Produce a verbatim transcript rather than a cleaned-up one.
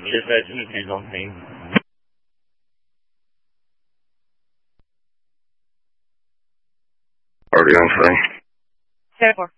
现在真的这种声音。 二零三。 Seven four.